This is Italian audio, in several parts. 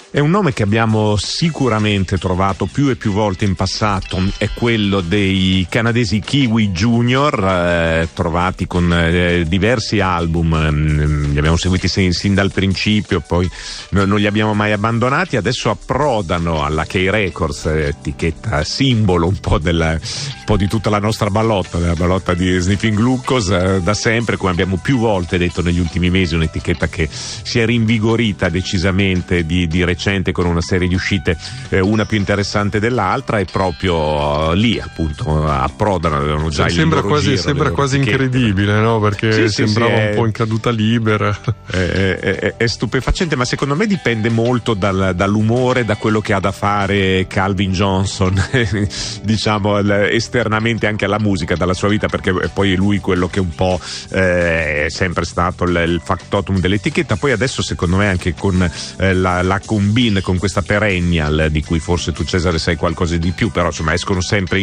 È un nome che abbiamo sicuramente trovato più e più volte in passato, è quello dei canadesi Kiwi Junior, trovati con diversi album, li abbiamo seguiti sin dal principio, poi non li abbiamo mai abbandonati. Adesso approdano alla K Records, etichetta simbolo un po' di tutta la nostra ballotta, la ballotta di Sniffing Glucose, da sempre, come abbiamo più volte detto negli ultimi mesi, un'etichetta che si è rinvigorita decisamente di recente con una serie di uscite, una più interessante dell'altra, e proprio lì appunto approdano, avevano già sembra quasi incredibile, no? Perché sembrava un po' in caduta libera. È stupefacente, ma secondo me dipende molto dall'umore, da quello che ha da fare Calvin Johnson diciamo esternamente anche alla musica, dalla sua vita, perché poi è lui quello che un po' è sempre stato il factotum dell'etichetta. Poi adesso secondo me anche con la combine con questa Perennial, di cui forse tu Cesare sai qualcosa di più, però insomma escono sempre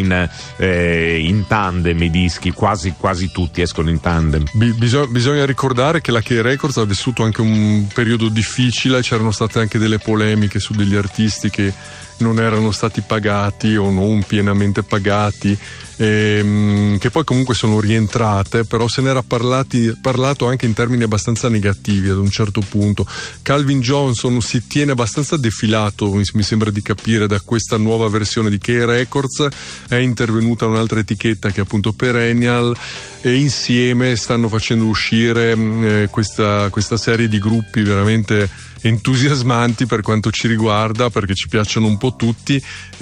in tandem i dischi, quasi tutti escono in tandem. Bisogna ricordare che la K Records ha vissuto anche un periodo difficile, c'erano state anche delle polemiche su degli artisti che non erano stati pagati o non pienamente pagati, che poi comunque sono rientrate, però se n'era parlato anche in termini abbastanza negativi ad un certo punto. Calvin Johnson si tiene abbastanza defilato, mi sembra di capire, da questa nuova versione di K Records. È intervenuta un'altra etichetta che è appunto Perennial, e insieme stanno facendo uscire questa serie di gruppi veramente entusiasmanti per quanto ci riguarda, perché ci piacciono un po' tutti,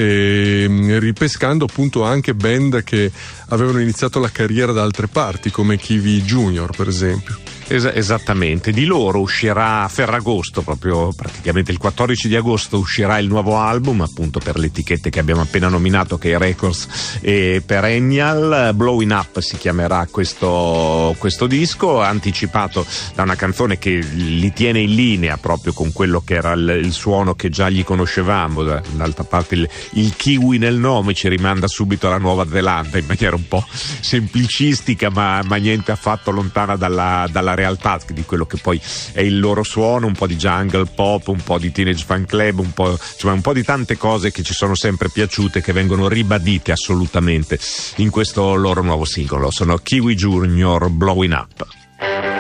ripescando appunto anche band che avevano iniziato la carriera da altre parti, come Kiwi Junior per esempio. Esattamente, di loro uscirà a Ferragosto, proprio praticamente il 14 di agosto uscirà il nuovo album, appunto per le etichette che abbiamo appena nominato, che è Records e Perennial. Blowing Up si chiamerà questo disco, anticipato da una canzone che li tiene in linea proprio con quello che era il suono che già gli conoscevamo. D'altra parte il kiwi nel nome ci rimanda subito alla Nuova Zelanda, in maniera un po' semplicistica, ma niente affatto lontana dalla realtà di quello che poi è il loro suono, un po' di jungle pop, un po' di Teenage Fan Club, un po' di tante cose che ci sono sempre piaciute, che vengono ribadite assolutamente in questo loro nuovo singolo. Sono Kiwi Junior, Blowing Up.